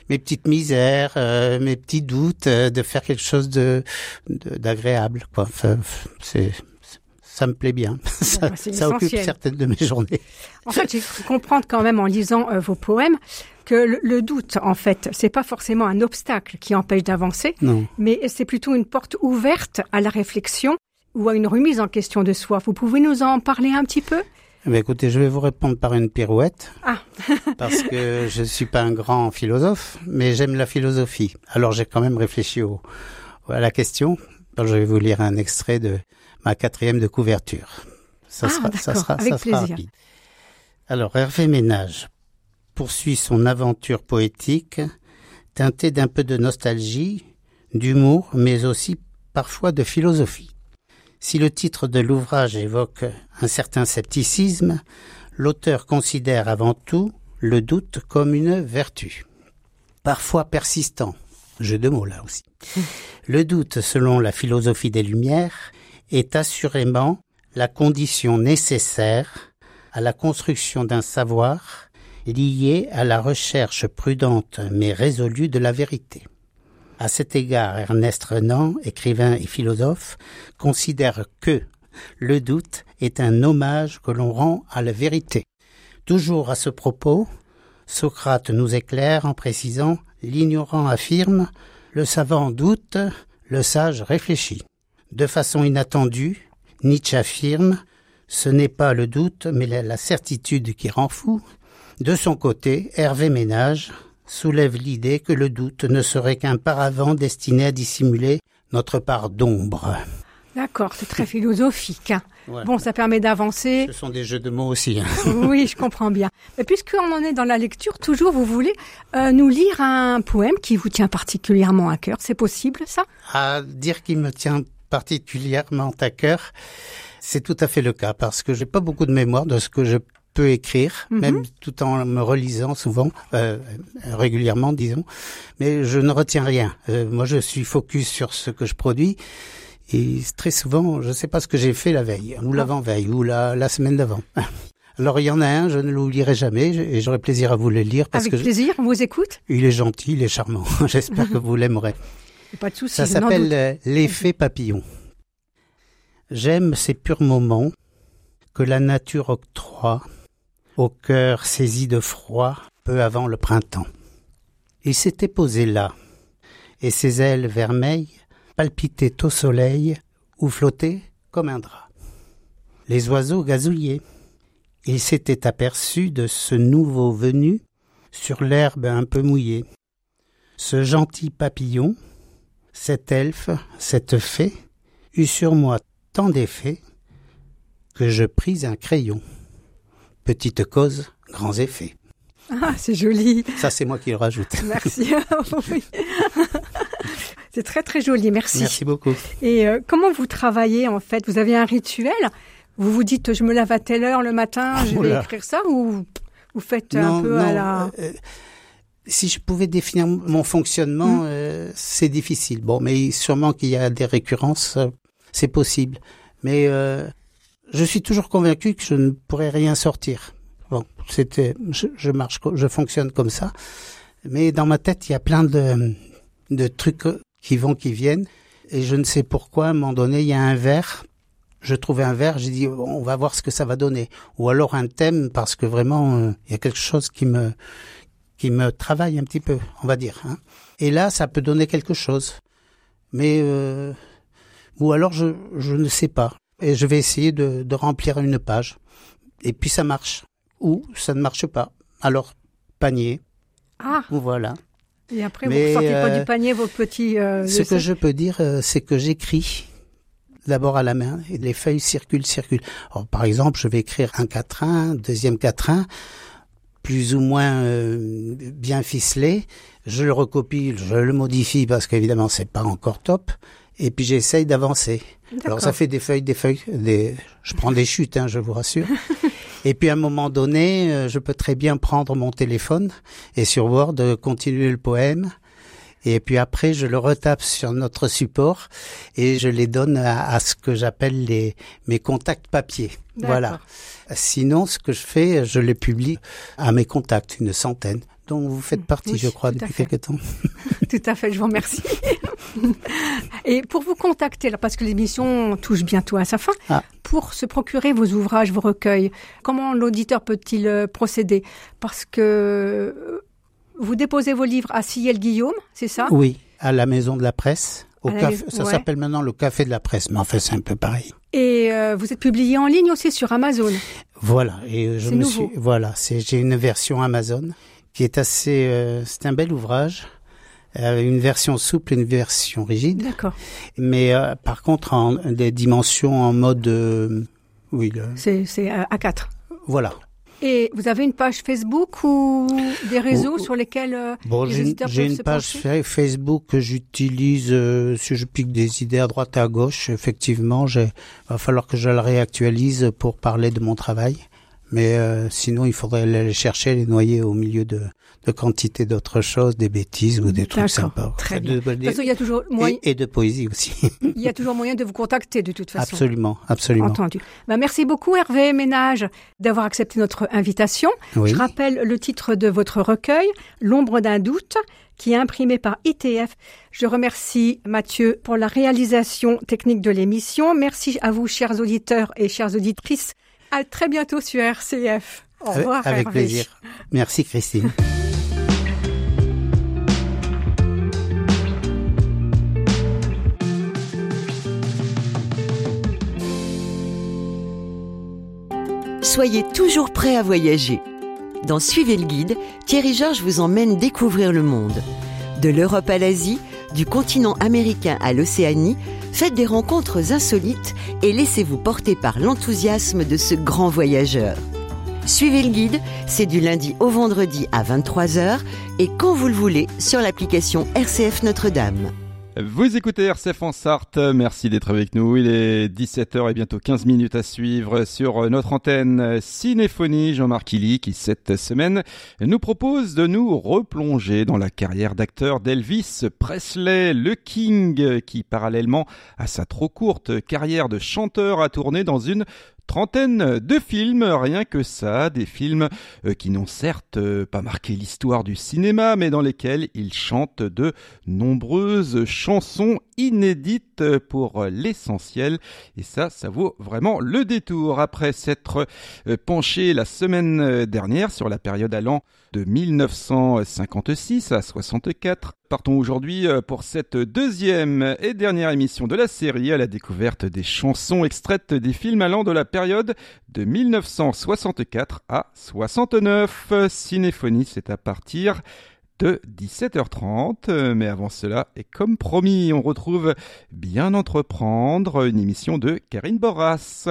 mes petites misères, mes petits doutes, de faire quelque chose d'agréable, quoi. Enfin, ça me plaît bien. Ça occupe certaines de mes journées. En fait, j'ai cru comprendre quand même en lisant vos poèmes que le doute, en fait, c'est pas forcément un obstacle qui empêche d'avancer, non. Mais c'est plutôt une porte ouverte à la réflexion ou à une remise en question de soi. Vous pouvez nous en parler un petit peu ? Écoutez, je vais vous répondre par une pirouette, Ah. parce que je suis pas un grand philosophe, mais j'aime la philosophie. Alors j'ai quand même réfléchi à la question. Alors, je vais vous lire un extrait de ma 4e de couverture. Ça sera rapide. Alors, Hervé Ménage poursuit son aventure poétique, teintée d'un peu de nostalgie, d'humour, mais aussi parfois de philosophie. Si le titre de l'ouvrage évoque un certain scepticisme, l'auteur considère avant tout le doute comme une vertu. Parfois persistant, jeu de mots là aussi. Le doute, selon la philosophie des Lumières, est assurément la condition nécessaire à la construction d'un savoir lié à la recherche prudente mais résolue de la vérité. À cet égard, Ernest Renan, écrivain et philosophe, considère que le doute est un hommage que l'on rend à la vérité. Toujours à ce propos, Socrate nous éclaire en précisant « L'ignorant affirme, le savant doute, le sage réfléchit ». De façon inattendue, Nietzsche affirme « Ce n'est pas le doute, mais la certitude qui rend fou ». De son côté, Hervé Ménage soulève l'idée que le doute ne serait qu'un paravent destiné à dissimuler notre part d'ombre. D'accord, c'est très philosophique. Hein. Ouais. Bon, ça permet d'avancer. Ce sont des jeux de mots aussi. Hein. Oui, je comprends bien. Mais puisqu'on en est dans la lecture, toujours vous voulez nous lire un poème qui vous tient particulièrement à cœur. C'est possible, ça ? À dire qu'il me tient particulièrement à cœur, c'est tout à fait le cas, parce que j'ai pas beaucoup de mémoire de ce que je peux écrire, même tout en me relisant souvent, régulièrement disons, mais je ne retiens rien. Moi je suis focus sur ce que je produis et très souvent je ne sais pas ce que j'ai fait la veille, ou l'avant-veille, ou la semaine d'avant. Alors il y en a un, je ne l'oublierai jamais et j'aurai plaisir à vous le lire. Parce Avec plaisir, on vous écoute. Il est gentil, il est charmant, j'espère que vous l'aimerez. Pas de souci. Ça s'appelle l'effet papillon. J'aime ces purs moments que la nature octroie au cœur saisi de froid peu avant le printemps. Il s'était posé là, et ses ailes vermeilles palpitaient au soleil ou flottaient comme un drap. Les oiseaux gazouillaient. Il s'était aperçu de ce nouveau venu sur l'herbe un peu mouillée. Ce gentil papillon, cet elfe, cette fée, eut sur moi tant d'effets que je pris un crayon. Petite cause, grands effets. Ah, c'est joli. Ça, c'est moi qui le rajoute. Merci. Oui. C'est très, très joli. Merci. Merci beaucoup. Et comment vous travaillez, en fait ? Vous avez un rituel ? Vous vous dites, je me lave à telle heure le matin, je vais écrire ça, ou vous faites un peu à la... Si je pouvais définir mon fonctionnement, c'est difficile. Bon, mais sûrement qu'il y a des récurrences, c'est possible. Mais je suis toujours convaincu que je ne pourrais rien sortir. Bon, je fonctionne comme ça. Mais dans ma tête, il y a plein de trucs qui vont, qui viennent. Et je ne sais pourquoi, à un moment donné, il y a un vers. Je trouvais un vers, j'ai dit, on va voir ce que ça va donner. Ou alors un thème, parce que vraiment, il y a quelque chose qui me travaille un petit peu, on va dire. Hein. Et là, ça peut donner quelque chose. Mais, ou alors, je ne sais pas. Et je vais essayer de remplir une page. Et puis, ça marche. Ou ça ne marche pas. Alors, panier. Ah. Ou voilà. Et après, vous ne sortez pas du panier vos petits... ce que je peux dire, c'est que j'écris d'abord à la main et les feuilles circulent. Alors, par exemple, je vais écrire un quatrain, deuxième quatrain, plus ou moins bien ficelé. Je le recopie, je le modifie parce qu'évidemment, c'est pas encore top. Et puis, j'essaye d'avancer. D'accord. Alors, ça fait des feuilles. Je prends des chutes, hein, je vous rassure. Et puis, à un moment donné, je peux très bien prendre mon téléphone et sur Word, continuer le poème. Et puis après, je le retape sur notre support et je les donne à ce que j'appelle mes contacts papier. D'accord. Voilà. Sinon, ce que je fais, je les publie à mes contacts, une centaine. dont vous faites partie, oui, je crois, depuis quelque temps. Tout à fait, je vous remercie. Et pour vous contacter, là, parce que l'émission touche bientôt à sa fin, pour se procurer vos ouvrages, vos recueils, comment l'auditeur peut-il procéder? Parce que vous déposez vos livres à Sillel-Guillaume, c'est ça? Oui, à la Maison de la Presse. Ça s'appelle maintenant le Café de la Presse, mais en fait c'est un peu pareil. Et vous êtes publié en ligne aussi sur Amazon. Voilà, et j'ai une version Amazon qui est assez, c'est un bel ouvrage, une version souple, une version rigide. D'accord. Mais par contre des dimensions en mode, c'est A4. Voilà. Et vous avez une page Facebook ou des réseaux sur lesquels les éditeurs peuvent se pencher? J'ai une page Facebook que j'utilise si je pique des idées à droite et à gauche. Effectivement, va falloir que je la réactualise pour parler de mon travail. Mais sinon, il faudrait les chercher, les noyer au milieu de quantité d'autres choses, des bêtises ou des trucs sympas. Très bien. De toute façon, il y a toujours moyen... Et de poésie aussi. Il y a toujours moyen de vous contacter de toute façon. Absolument. Entendu. Merci beaucoup Hervé Ménage d'avoir accepté notre invitation. Oui. Je rappelle le titre de votre recueil, L'ombre d'un doute, qui est imprimé par ITF. Je remercie Mathieu pour la réalisation technique de l'émission. Merci à vous, chers auditeurs et chères auditrices. À très bientôt sur RCF. Au revoir, avec Hervé. Plaisir. Merci Christine. Soyez toujours prêts à voyager. Dans Suivez le guide, Thierry Georges vous emmène découvrir le monde. De l'Europe à l'Asie, du continent américain à l'Océanie, faites des rencontres insolites et laissez-vous porter par l'enthousiasme de ce grand voyageur. Suivez le guide, c'est du lundi au vendredi à 23h et quand vous le voulez sur l'application RCF Notre-Dame. Vous écoutez RCF en Sarthe, merci d'être avec nous. Il est 17h et bientôt 15 minutes à suivre sur notre antenne Cinéphonie. Jean-Marc Illy qui cette semaine nous propose de nous replonger dans la carrière d'acteur d'Elvis Presley, le King, qui parallèlement à sa trop courte carrière de chanteur a tourné dans une trentaine de films, rien que ça, des films qui n'ont certes pas marqué l'histoire du cinéma, mais dans lesquels il chante de nombreuses chansons inédites pour l'essentiel. Et ça vaut vraiment le détour. Après s'être penché la semaine dernière sur la période allant de 1956 à 64, partons aujourd'hui pour cette deuxième et dernière émission de la série à la découverte des chansons extraites des films allant de la période de 1964 à 69. Cinéphonie, c'est à partir de 17h30. Mais avant cela, et comme promis, on retrouve Bien entreprendre, une émission de Karine Borras.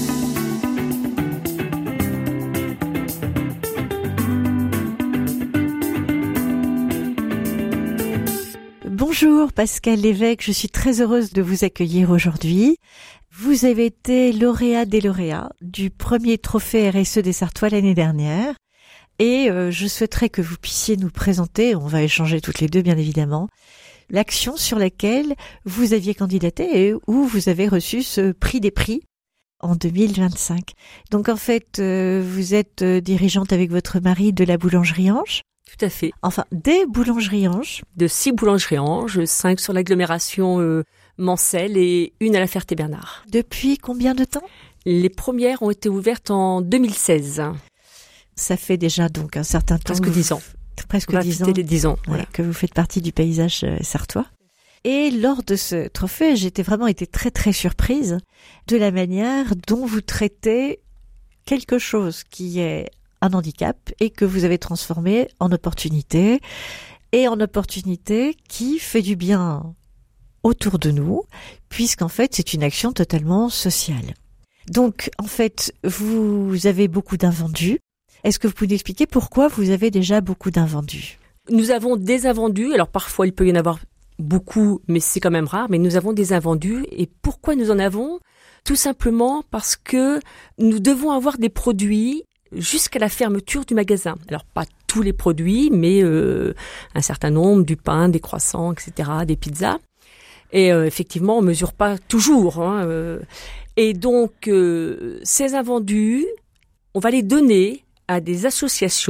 Bonjour Pascal Lévesque, je suis très heureuse de vous accueillir aujourd'hui. Vous avez été lauréat des lauréats du premier trophée RSE des Sarthois l'année dernière et je souhaiterais que vous puissiez nous présenter, on va échanger toutes les deux bien évidemment, l'action sur laquelle vous aviez candidaté et où vous avez reçu ce prix des prix en 2025. Donc en fait, vous êtes dirigeante avec votre mari de la boulangerie Ange. Tout à fait. Enfin, des boulangeries Ange. De 6 boulangeries Ange, 5 sur l'agglomération Mancel et une à la Ferté-Bernard. Depuis combien de temps? Les premières ont été ouvertes en 2016. Ça fait déjà donc un certain temps. Presque 10 ans. Presque 10 ans. Les 10 ans, voilà. Que vous faites partie du paysage sarthois. Et lors de ce trophée, j'ai vraiment été très très surprise de la manière dont vous traitez quelque chose qui est un handicap et que vous avez transformé en opportunité, et en opportunité qui fait du bien autour de nous, puisqu'en fait c'est une action totalement sociale. Donc en fait vous avez beaucoup d'invendus. Est-ce que vous pouvez expliquer pourquoi vous avez déjà beaucoup d'invendus? Nous avons des invendus, alors parfois il peut y en avoir beaucoup, mais c'est quand même rare, mais nous avons des invendus. Et pourquoi nous en avons? Tout simplement parce que nous devons avoir des produits jusqu'à la fermeture du magasin. Alors pas tous les produits, mais un certain nombre, du pain, des croissants, etc., des pizzas. Et effectivement, on mesure pas toujours. Et donc, ces invendus, on va les donner à des associations.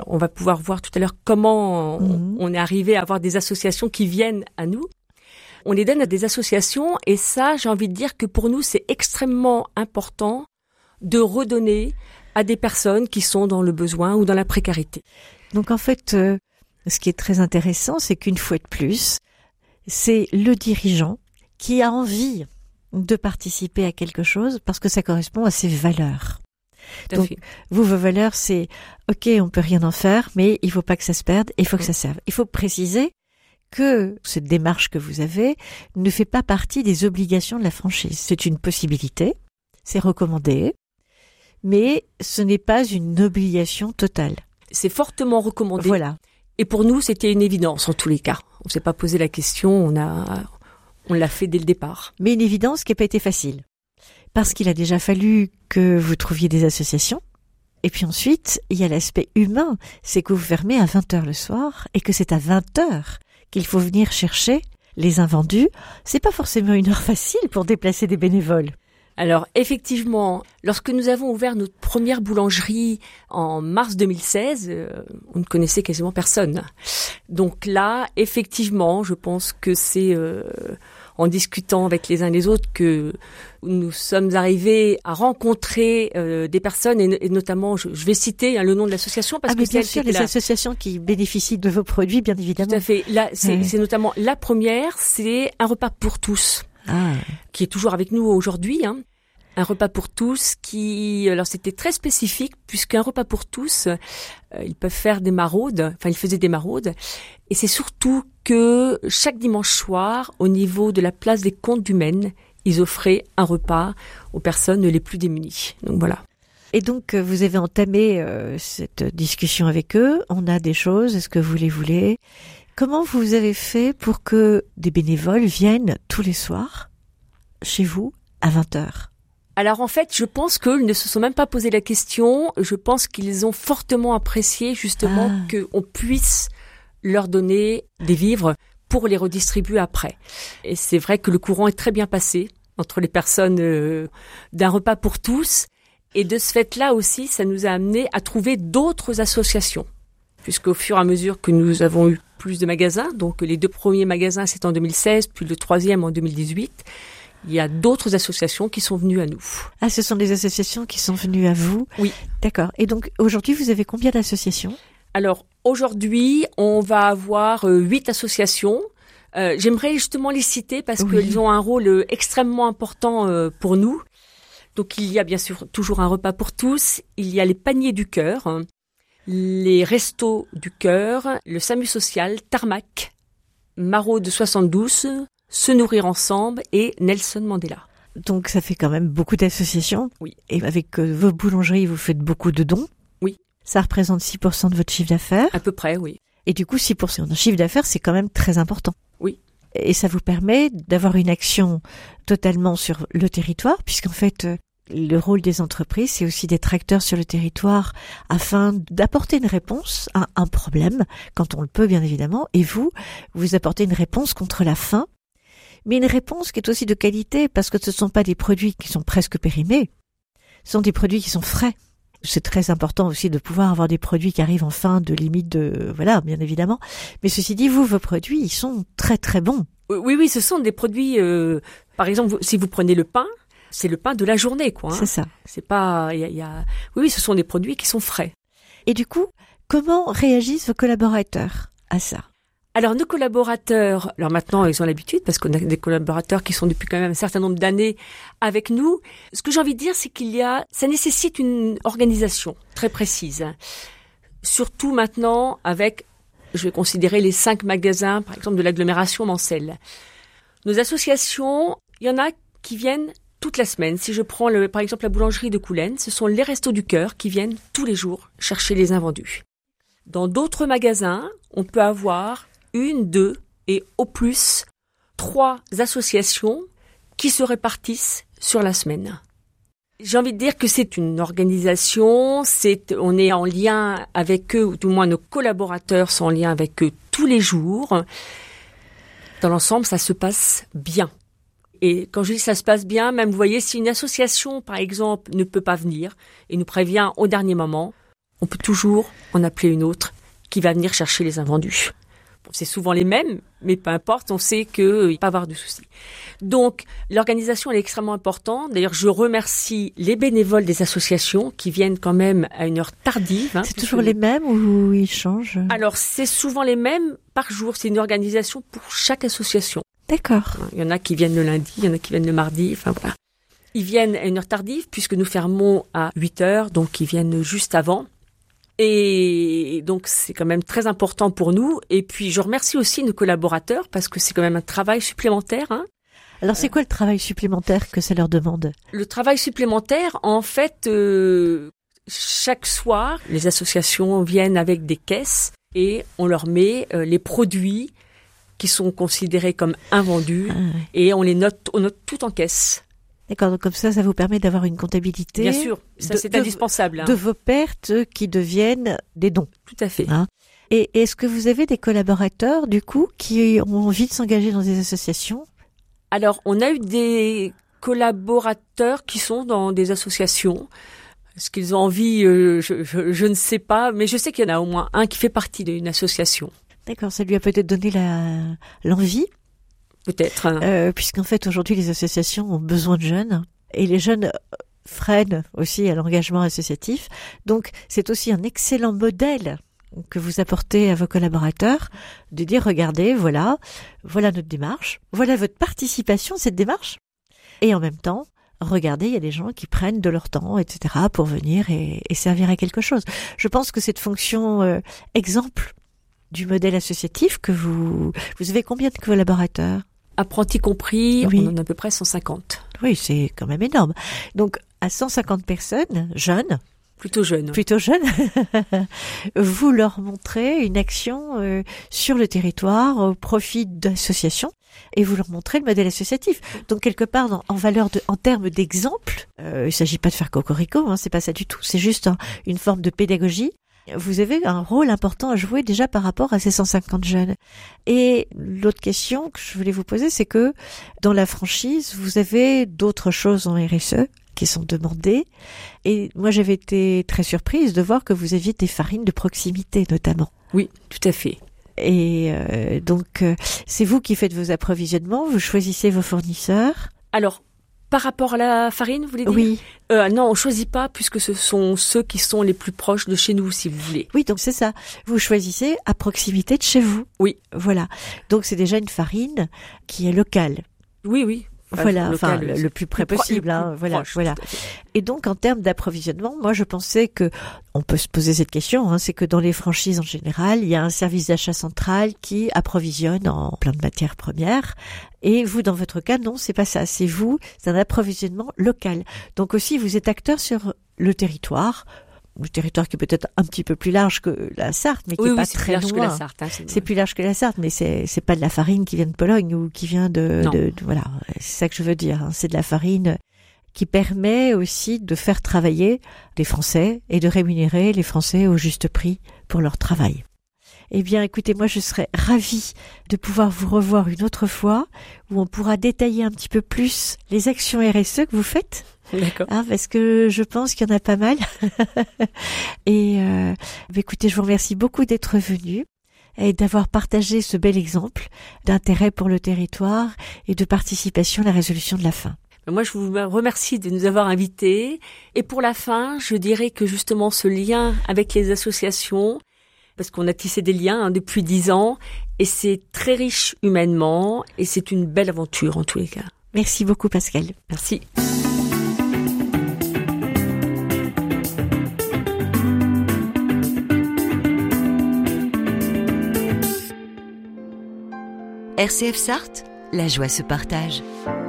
On va pouvoir voir tout à l'heure comment on est arrivé à avoir des associations qui viennent à nous. On les donne à des associations et ça, j'ai envie de dire que pour nous, c'est extrêmement important de redonner à des personnes qui sont dans le besoin ou dans la précarité. Donc en fait, ce qui est très intéressant, c'est qu'une fois de plus, c'est le dirigeant qui a envie de participer à quelque chose parce que ça correspond à ses valeurs. Donc, vos valeurs, c'est OK, on peut rien en faire, mais il faut pas que ça se perde, il faut que ça serve. Il faut préciser que cette démarche que vous avez ne fait pas partie des obligations de la franchise. C'est une possibilité, c'est recommandé, mais ce n'est pas une obligation totale. C'est fortement recommandé. Voilà. Et pour nous, c'était une évidence en tous les cas. On s'est pas posé la question, on l'a fait dès le départ. Mais une évidence qui n'a pas été facile. Parce qu'il a déjà fallu que vous trouviez des associations. Et puis ensuite, il y a l'aspect humain. C'est que vous fermez à 20h le soir et que c'est à 20h qu'il faut venir chercher les invendus. C'est pas forcément une heure facile pour déplacer des bénévoles. Alors effectivement, lorsque nous avons ouvert notre première boulangerie en mars 2016, on ne connaissait quasiment personne. Donc là, effectivement, je pense que c'est en discutant avec les uns les autres que nous sommes arrivés à rencontrer des personnes et notamment, je vais citer le nom de l'association parce que bien sûr, les associations qui bénéficient de vos produits, bien évidemment. Tout à fait. Là, c'est notamment la première, c'est un repas pour tous. Qui est toujours avec nous aujourd'hui, Un repas pour tous qui, alors c'était très spécifique puisqu'un repas pour tous, ils peuvent faire des maraudes, ils faisaient des maraudes, et c'est surtout que chaque dimanche soir, au niveau de la place des Comptes du Maine, ils offraient un repas aux personnes les plus démunies. Donc voilà. Et donc vous avez entamé cette discussion avec eux. On a des choses. Est-ce que vous les voulez ? Comment vous avez fait pour que des bénévoles viennent tous les soirs chez vous à 20h ? Alors en fait, je pense qu'ils ne se sont même pas posé la question. Je pense qu'ils ont fortement apprécié justement qu'on puisse leur donner des vivres pour les redistribuer après. Et c'est vrai que le courant est très bien passé entre les personnes d'un repas pour tous. Et de ce fait-là aussi, ça nous a amené à trouver d'autres associations. Puisqu'au fur et à mesure que nous avons eu plus de magasins, donc les 2 premiers magasins c'est en 2016, puis le 3e en 2018, il y a d'autres associations qui sont venues à nous. Ah, ce sont des associations qui sont venues à vous ? Oui. D'accord. Et donc aujourd'hui, vous avez combien d'associations ? Alors aujourd'hui, on va avoir 8 associations. J'aimerais justement les citer parce qu'elles ont un rôle extrêmement important pour nous. Donc il y a bien sûr toujours un repas pour tous, il y a les paniers du cœur, les restos du cœur, le SAMU social, Tarmac, Maraude 72, Se nourrir ensemble et Nelson Mandela. Donc ça fait quand même beaucoup d'associations. Oui. Et avec vos boulangeries, vous faites beaucoup de dons. Oui. Ça représente 6% de votre chiffre d'affaires. À peu près, oui. Et du coup, 6% de chiffre d'affaires, c'est quand même très important. Oui. Et ça vous permet d'avoir une action totalement sur le territoire, puisqu'en fait, le rôle des entreprises, c'est aussi d'être acteurs sur le territoire afin d'apporter une réponse à un problème, quand on le peut bien évidemment, et vous apportez une réponse contre la faim, mais une réponse qui est aussi de qualité, parce que ce ne sont pas des produits qui sont presque périmés, ce sont des produits qui sont frais. C'est très important aussi de pouvoir avoir des produits qui arrivent en fin de limite de... Voilà, bien évidemment. Mais ceci dit, vos produits, ils sont très très bons. Oui, ce sont des produits... par exemple, si vous prenez le pain, c'est le pain de la journée, quoi. C'est ça. C'est pas... Oui, ce sont des produits qui sont frais. Et du coup, comment réagissent vos collaborateurs à ça ? Alors nos collaborateurs, alors maintenant ils ont l'habitude parce qu'on a des collaborateurs qui sont depuis quand même un certain nombre d'années avec nous. Ce que j'ai envie de dire, c'est ça nécessite une organisation très précise. Surtout maintenant avec, je vais considérer les 5 magasins, par exemple de l'agglomération Mancel. Nos associations, il y en a qui viennent toute la semaine. Si je prends par exemple la boulangerie de Coulennes, ce sont les Restos du Cœur qui viennent tous les jours chercher les invendus. Dans d'autres magasins, on peut avoir 1, 2 et au plus 3 associations qui se répartissent sur la semaine. J'ai envie de dire que c'est une organisation, on est en lien avec eux, ou du moins nos collaborateurs sont en lien avec eux tous les jours. Dans l'ensemble, ça se passe bien. Et quand je dis ça se passe bien, même vous voyez, si une association, par exemple, ne peut pas venir et nous prévient au dernier moment, on peut toujours en appeler une autre qui va venir chercher les invendus. Bon, c'est souvent les mêmes, mais peu importe, on sait qu'il ne va pas avoir de soucis. Donc, l'organisation elle est extrêmement importante. D'ailleurs, je remercie les bénévoles des associations qui viennent quand même à une heure tardive. C'est toujours les mêmes ou ils changent? Alors, c'est souvent les mêmes par jour. C'est une organisation pour chaque association. D'accord. Il y en a qui viennent le lundi, il y en a qui viennent le mardi, enfin voilà. Ils viennent à une heure tardive puisque nous fermons à 8h, donc ils viennent juste avant. Et donc, c'est quand même très important pour nous. Et puis, je remercie aussi nos collaborateurs parce que c'est quand même un travail supplémentaire. Alors, c'est quoi le travail supplémentaire que ça leur demande? Le travail supplémentaire, en fait, chaque soir, les associations viennent avec des caisses et on leur met les produits qui sont considérés comme invendus et on note tout en caisse. D'accord, donc comme ça vous permet d'avoir une comptabilité. Bien sûr, ça c'est indispensable. De vos pertes qui deviennent des dons. Tout à fait. Et est-ce que vous avez des collaborateurs, du coup, qui ont envie de s'engager dans des associations? Alors, on a eu des collaborateurs qui sont dans des associations. Est-ce qu'ils ont envie, je ne sais pas, mais je sais qu'il y en a au moins un qui fait partie d'une association. D'accord, ça lui a peut-être donné l'envie. Peut-être. Puisqu'en fait, aujourd'hui, les associations ont besoin de jeunes. Et les jeunes freinent aussi à l'engagement associatif. Donc, c'est aussi un excellent modèle que vous apportez à vos collaborateurs, de dire, regardez, voilà notre démarche, voilà votre participation à cette démarche. Et en même temps, regardez, il y a des gens qui prennent de leur temps, etc., pour venir et servir à quelque chose. Je pense que cette fonction exemple du modèle associatif que vous avez combien de collaborateurs? Apprentis compris, oui. On en a à peu près 150. Oui, c'est quand même énorme. Donc, à 150 personnes, jeunes. Plutôt jeunes, vous leur montrez une action sur le territoire au profit d'associations et vous leur montrez le modèle associatif. Donc, quelque part, en termes d'exemple, il s'agit pas de faire cocorico, c'est pas ça du tout. C'est juste une forme de pédagogie. Vous avez un rôle important à jouer déjà par rapport à ces 150 jeunes. Et l'autre question que je voulais vous poser, c'est que dans la franchise, vous avez d'autres choses en RSE qui sont demandées. Et moi, j'avais été très surprise de voir que vous aviez des farines de proximité, notamment. Oui, tout à fait. Et donc, c'est vous qui faites vos approvisionnements, vous choisissez vos fournisseurs. Alors, par rapport à la farine, vous voulez dire? Oui. Non, on choisit pas puisque ce sont ceux qui sont les plus proches de chez nous, si vous voulez. Oui, donc c'est ça. Vous choisissez à proximité de chez vous. Oui. Voilà. Donc c'est déjà une farine qui est locale. Oui. Le plus près possible. Proche, voilà. Et donc, en termes d'approvisionnement, moi, je pensais que, on peut se poser cette question, c'est que dans les franchises en général, il y a un service d'achat central qui approvisionne en plein de matières premières. Et vous, dans votre cas, non, c'est pas ça. C'est un approvisionnement local. Donc aussi, vous êtes acteur sur le territoire qui est peut-être un petit peu plus large que la Sarthe, mais qui est pas très loin. C'est plus large que la Sarthe. C'est plus large que la Sarthe, mais c'est pas de la farine qui vient de Pologne ou qui vient de voilà. C'est ça que je veux dire. C'est de la farine qui permet aussi de faire travailler les Français et de rémunérer les Français au juste prix pour leur travail. Eh bien, écoutez, moi, je serais ravie de pouvoir vous revoir une autre fois où on pourra détailler un petit peu plus les actions RSE que vous faites. D'accord. Parce que je pense qu'il y en a pas mal. Et écoutez, je vous remercie beaucoup d'être venu et d'avoir partagé ce bel exemple d'intérêt pour le territoire et de participation à la résolution de la faim. Moi, je vous remercie de nous avoir invités. Et pour la fin, je dirais que justement ce lien avec les associations, parce qu'on a tissé des liens depuis 10 ans, et c'est très riche humainement, et c'est une belle aventure en tous les cas. Merci beaucoup, Pascal. Merci. RCF Sarthe, la joie se partage.